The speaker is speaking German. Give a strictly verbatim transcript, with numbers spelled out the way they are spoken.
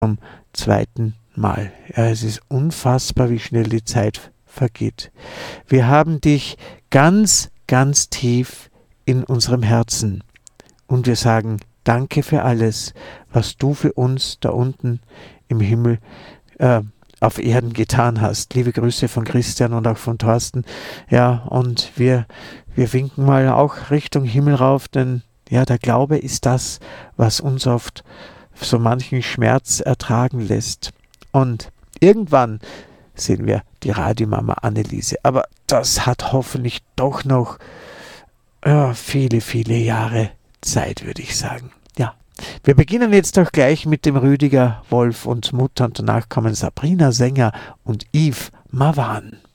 zum zweiten Mal. Ja, es ist unfassbar, wie schnell die Zeit vergeht. Wir haben dich ganz, ganz tief in unserem Herzen und wir sagen Danke für alles, was du für uns da unten im Himmel äh, auf Erden getan hast. Liebe Grüße von Christian und auch von Thorsten. Ja, und wir, wir winken mal auch Richtung Himmel rauf, denn ja, der Glaube ist das, was uns oft so manchen Schmerz ertragen lässt. Und irgendwann sehen wir die Radiomama Anneliese. Aber das hat hoffentlich doch noch ja, viele, viele Jahre Zeit, würde ich sagen. Ja, wir beginnen jetzt doch gleich mit dem Rüdiger Wolf und Mutter und danach kommen Sabrina Sänger und Yves Mavan.